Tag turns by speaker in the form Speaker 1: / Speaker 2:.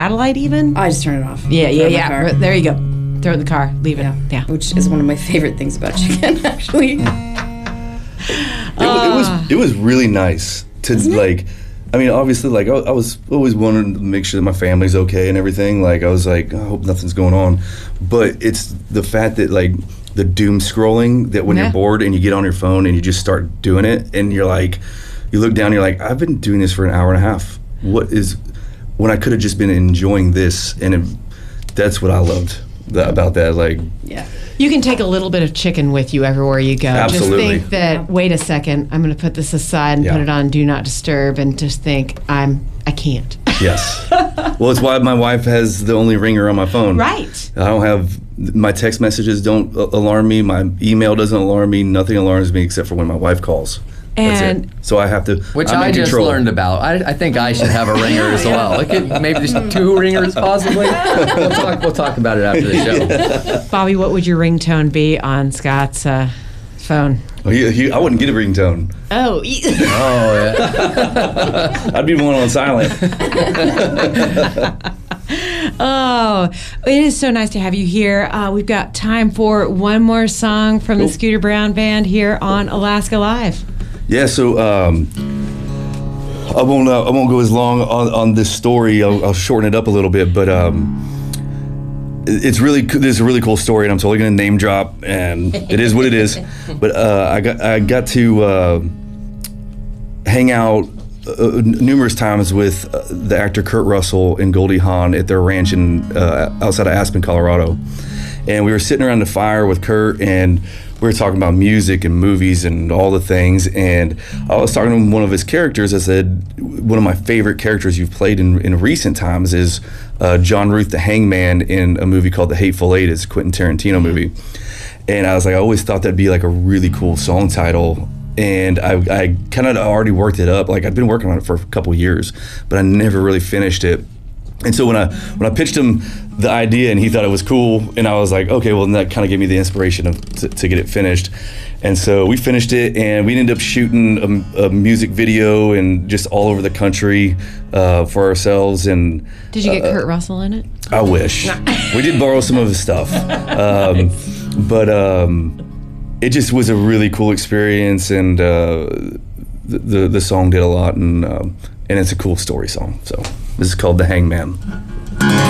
Speaker 1: Satellite even?
Speaker 2: I just turn it off.
Speaker 1: Yeah,
Speaker 2: Throw
Speaker 1: yeah,
Speaker 2: it in the
Speaker 1: yeah.
Speaker 2: car.
Speaker 1: There you go. Throw it in the car. Leave it. Yeah.
Speaker 2: Which is one of my favorite things about chicken, actually.
Speaker 3: It was really nice to like. I mean, obviously, like I was always wanting to make sure that my family's okay and everything. Like I was like, I hope nothing's going on. But it's the fact that like the doom scrolling, that when you're bored and you get on your phone and you just start doing it, and you're like, you look down, you're like, I've been doing this for an hour and a half. What is when I could have just been enjoying this? And that's what I loved about that. Like,
Speaker 2: yeah.
Speaker 1: You can take a little bit of chicken with you everywhere you go.
Speaker 3: Absolutely.
Speaker 1: Just think that, wait a second, I'm going to put this aside and put it on Do Not Disturb, and just think, I can't.
Speaker 3: Yes. Well, it's why my wife has the only ringer on my phone.
Speaker 1: Right.
Speaker 3: I don't have, my text messages don't alarm me. My email doesn't alarm me. Nothing alarms me except for when my wife calls.
Speaker 1: And
Speaker 3: that's it. So I have to.
Speaker 4: Which
Speaker 3: I'm
Speaker 4: I
Speaker 3: in
Speaker 4: just
Speaker 3: control.
Speaker 4: learned about. I think I should have a ringer as well. Maybe there's 2 ringers possibly. We'll talk about it after the show.
Speaker 1: Bobby, what would your ringtone be on Scott's phone?
Speaker 3: I wouldn't get a ringtone.
Speaker 1: Oh.
Speaker 4: Oh yeah.
Speaker 3: I'd be the one on silent.
Speaker 1: Oh, it is so nice to have you here. We've got time for one more song from the Scooter Brown Band here on Alaska Live.
Speaker 3: Yeah, so I won't go as long on this story. I'll shorten it up a little bit, but it's a really cool story, and I'm totally gonna name drop, and it is what it is. But I got to hang out numerous times with the actor Kurt Russell and Goldie Hawn at their ranch in outside of Aspen, Colorado, and we were sitting around the fire with Kurt, and we were talking about music and movies and all the things, and I was talking to one of his characters. I said, one of my favorite characters you've played in recent times is John Ruth the Hangman in a movie called The Hateful Eight. It's a Quentin Tarantino movie. And I was like, I always thought that'd be like a really cool song title. And I kind of already worked it up. Like I'd been working on it for a couple years, but I never really finished it. And so when I pitched him the idea and he thought it was cool, and I was like, okay, well, and that kind of gave me the inspiration to get it finished. And so we finished it, and we ended up shooting a music video and just all over the country for ourselves. And
Speaker 1: did you get Kurt Russell in it?
Speaker 3: I wish. We did borrow some of his stuff, but it just was a really cool experience, and the song did a lot, and it's a cool story song. So this is called The Hangman.